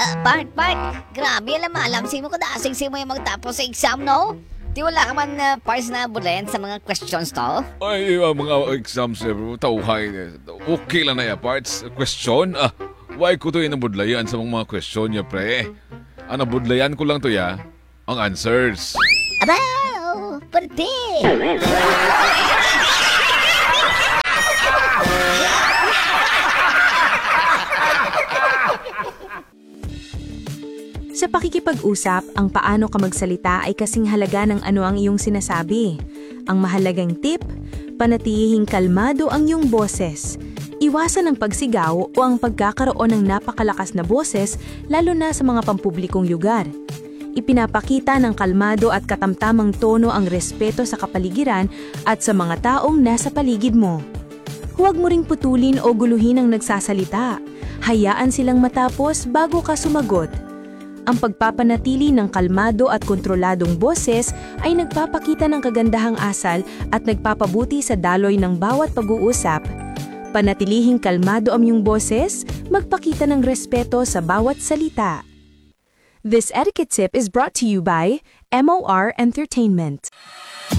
Part, grabe alam sino ka dasing sino yung magtapos sa exam, no? Di wala ka man parts na bulen sa mga questions to? Ay, mga exams, bro. Tauhay. Okay lang na ya, parts. Question? Why ko to inabudlayan sa mga question niya, pre? Ang nabudlayan ko lang to ya, ang answers. Abaw! Pwede! Sa pakikipag-usap, ang paano ka magsalita ay kasing halaga ng ano ang iyong sinasabi. Ang mahalagang tip, panatilihing kalmado ang iyong boses. Iwasan ang pagsigaw o ang pagkakaroon ng napakalakas na boses lalo na sa mga pampublikong lugar. Ipinapakita ng kalmado at katamtamang tono ang respeto sa kapaligiran at sa mga taong nasa paligid mo. Huwag mo ring putulin o guluhin ang nagsasalita. Hayaan silang matapos bago ka sumagot. Ang pagpapanatili ng kalmado at kontroladong boses ay nagpapakita ng kagandahang asal at nagpapabuti sa daloy ng bawat pag-uusap. Panatilihing kalmado ang iyong boses, magpakita ng respeto sa bawat salita. This etiquette tip is brought to you by MOR Entertainment.